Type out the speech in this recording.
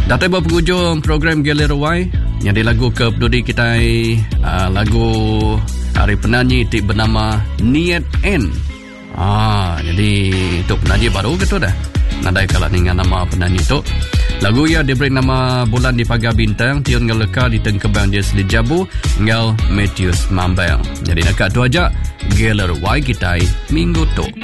Datai berpenghujung program Galeri Y yang dilagu ke pendudi kita lagu hari penyanyi tik bernama Niat N. Jadi untuk penyanyi baru ke tu dah. Nadai kalau dengan nama penyanyi tu. Lagu ia diberi nama Bulan di Pagar Bintang, tiun ngeleka di tengkebang dia Selit Jabu, ngel Matthews Mambel. Jadi dekat tu aja Galeri Y kita minggu tu.